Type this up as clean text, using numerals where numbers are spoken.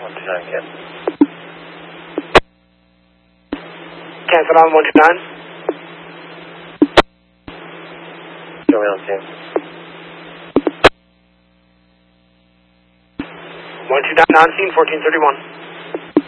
129, cancel. Cancel on 129. Joey on scene. 129 on scene, 1431.